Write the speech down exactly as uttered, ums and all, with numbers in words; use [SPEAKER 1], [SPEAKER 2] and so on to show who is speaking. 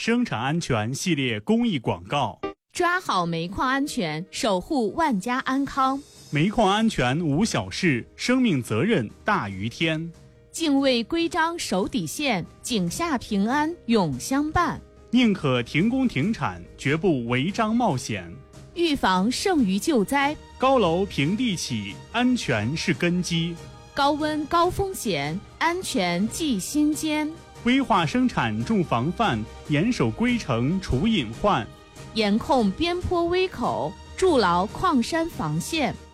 [SPEAKER 1] 生产安全系列公益广告。
[SPEAKER 2] 抓好煤矿安全，守护万家安康。
[SPEAKER 1] 煤矿安全无小事，生命责任大于天。
[SPEAKER 2] 敬畏规章守底线，井下平安永相伴。
[SPEAKER 1] 宁可停工停产，绝不违章冒险。
[SPEAKER 2] 预防胜于救灾，
[SPEAKER 1] 高楼平地起，安全是根基。
[SPEAKER 2] 高温高风险，安全记心间。
[SPEAKER 1] 规划生产重防范，严守规程除隐患。
[SPEAKER 2] 严控边坡危口，筑牢矿山防线。